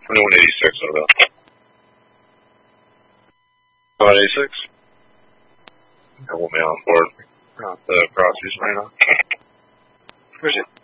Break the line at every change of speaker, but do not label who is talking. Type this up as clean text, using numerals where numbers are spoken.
2186 over there. 586. Got one man on board. The Crosby's right now.
Where's it?